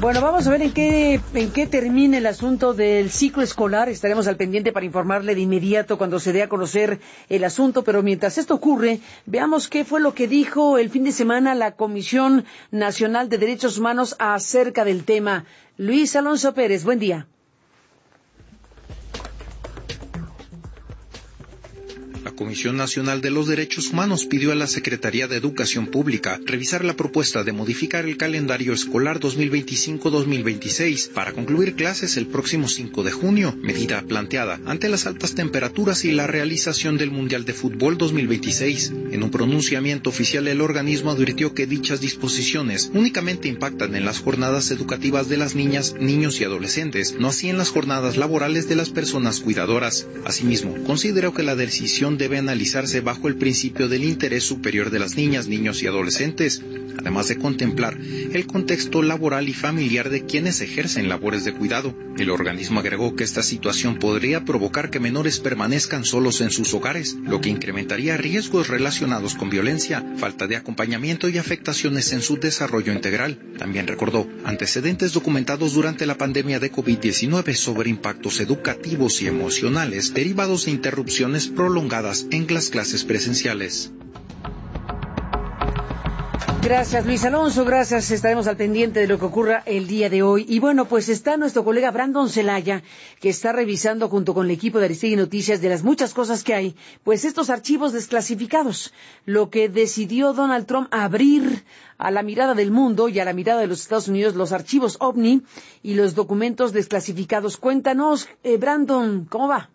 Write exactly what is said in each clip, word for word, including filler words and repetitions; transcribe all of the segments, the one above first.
Bueno, vamos a ver en qué en qué termina el asunto del ciclo escolar. Estaremos al pendiente para informarle de inmediato cuando se dé a conocer el asunto, pero mientras esto ocurre, veamos qué fue lo que dijo el fin de semana la Comisión Nacional de Derechos Humanos acerca del tema. Luis Alonso Pérez, buen día. La Comisión Nacional de los Derechos Humanos pidió a la Secretaría de Educación Pública revisar la propuesta de modificar el calendario escolar dos mil veinticinco dos mil veintiséis para concluir clases el próximo cinco de junio, medida planteada ante las altas temperaturas y la realización del Mundial de Fútbol dos mil veintiséis. En un pronunciamiento oficial, el organismo advirtió que dichas disposiciones únicamente impactan en las jornadas educativas de las niñas, niños y adolescentes, no así en las jornadas laborales de las personas cuidadoras. Asimismo, consideró que la decisión debe analizarse bajo el principio del interés superior de las niñas, niños y adolescentes, además de contemplar el contexto laboral y familiar de quienes ejercen labores de cuidado. El organismo agregó que esta situación podría provocar que menores permanezcan solos en sus hogares, lo que incrementaría riesgos relacionados con violencia, falta de acompañamiento y afectaciones en su desarrollo integral. También recordó antecedentes documentados durante la pandemia de COVID diecinueve sobre impactos educativos y emocionales derivados de interrupciones prolongadas en las clases presenciales. Gracias, Luis Alonso, gracias. Estaremos al pendiente de lo que ocurra el día de hoy. Y bueno, pues está nuestro colega Brandon Celaya, que está revisando junto con el equipo de Aristegui Noticias, de las muchas cosas que hay, pues estos archivos desclasificados, lo que decidió Donald Trump abrir a la mirada del mundo y a la mirada de los Estados Unidos, los archivos OVNI y los documentos desclasificados. Cuéntanos, eh, Brandon, ¿cómo va?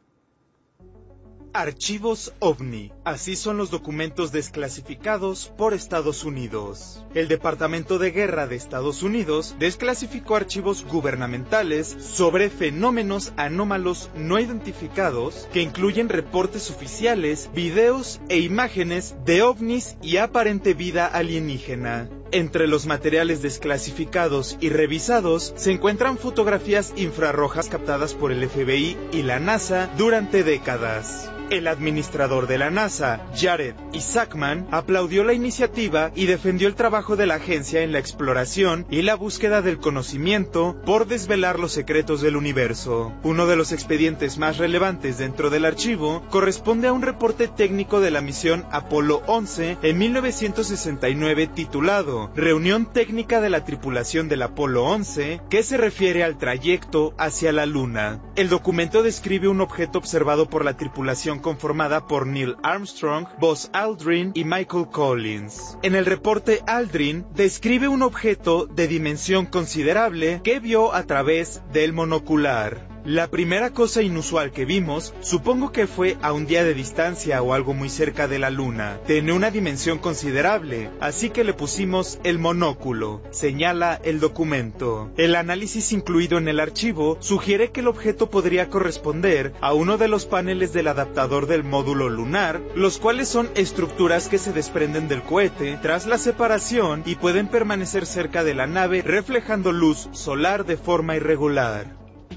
Archivos OVNI. Así son los documentos desclasificados por Estados Unidos. El Departamento de Guerra de Estados Unidos desclasificó archivos gubernamentales sobre fenómenos anómalos no identificados que incluyen reportes oficiales, videos e imágenes de ovnis y aparente vida alienígena. Entre los materiales desclasificados y revisados se encuentran fotografías infrarrojas captadas por el F B I y la NASA durante décadas. El administrador de la NASA, Jared Isaacman, aplaudió la iniciativa y defendió el trabajo de la agencia en la exploración y la búsqueda del conocimiento por desvelar los secretos del universo. Uno de los expedientes más relevantes dentro del archivo corresponde a un reporte técnico de la misión Apolo once en mil novecientos sesenta y nueve titulado Reunión técnica de la tripulación del Apolo once, que se refiere al trayecto hacia la Luna. El documento describe un objeto observado por la tripulación conformada por Neil Armstrong, Buzz Aldrin y Michael Collins. En el reporte, Aldrin describe un objeto de dimensión considerable que vio a través del monocular. La primera cosa inusual que vimos, supongo que fue a un día de distancia o algo muy cerca de la Luna. Tiene una dimensión considerable, así que le pusimos el monóculo, señala el documento. El análisis incluido en el archivo sugiere que el objeto podría corresponder a uno de los paneles del adaptador del módulo lunar, los cuales son estructuras que se desprenden del cohete tras la separación y pueden permanecer cerca de la nave reflejando luz solar de forma irregular.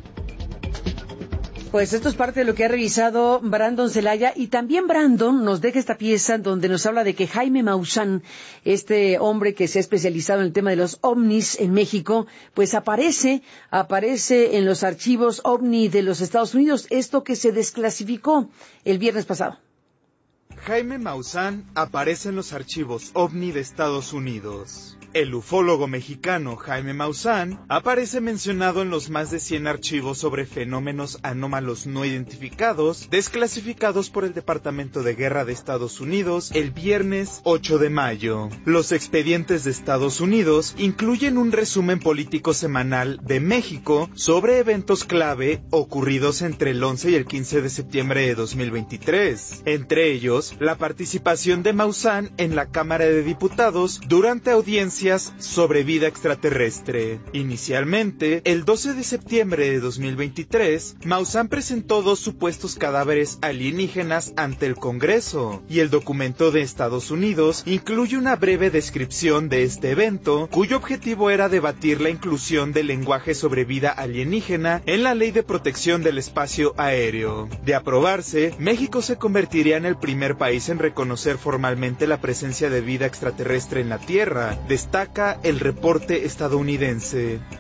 Pues esto es parte de lo que ha revisado Brandon Celaya, y también Brandon nos deja esta pieza donde nos habla de que Jaime Maussan, este hombre que se ha especializado en el tema de los ovnis en México, pues aparece, aparece en los archivos OVNI de los Estados Unidos, esto que se desclasificó el viernes pasado. Jaime Maussan aparece en los archivos OVNI de Estados Unidos. El ufólogo mexicano Jaime Maussan aparece mencionado en los más de cien archivos sobre fenómenos anómalos no identificados desclasificados por el Departamento de Guerra de Estados Unidos el viernes ocho de mayo. Los expedientes de Estados Unidos incluyen un resumen político semanal de México sobre eventos clave ocurridos entre el once y el quince de septiembre de dos mil veintitrés. Entre ellos, la participación de Maussan en la Cámara de Diputados durante audiencias sobre vida extraterrestre. Inicialmente, el doce de septiembre de dos mil veintitrés, Maussan presentó dos supuestos cadáveres alienígenas ante el Congreso, y el documento de Estados Unidos incluye una breve descripción de este evento, cuyo objetivo era debatir la inclusión del lenguaje sobre vida alienígena en la Ley de Protección del Espacio Aéreo. De aprobarse, México se convertiría en el primer país en reconocer formalmente la presencia de vida extraterrestre en la Tierra, destaca el reporte estadounidense.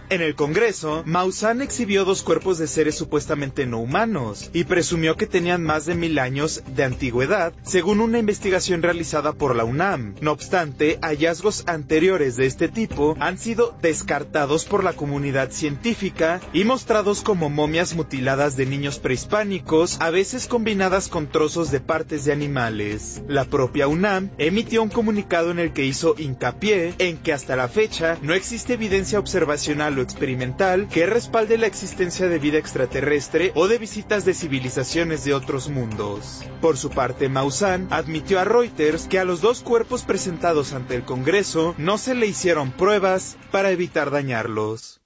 En el Congreso, Maussan exhibió dos cuerpos de seres supuestamente no humanos y presumió que tenían más de mil años de antigüedad, según una investigación realizada por la UNAM. No obstante, hallazgos anteriores de este tipo han sido descartados por la comunidad científica y mostrados como momias mutiladas de niños prehispánicos, a veces combinadas con trozos de partes de animales. La propia UNAM emitió un comunicado en el que hizo hincapié en que hasta la fecha no existe evidencia observacional o experimental que respalde la existencia de vida extraterrestre o de visitas de civilizaciones de otros mundos. Por su parte, Maussan admitió a Reuters que a los dos cuerpos presentados ante el Congreso no se le hicieron pruebas para evitar dañarlos.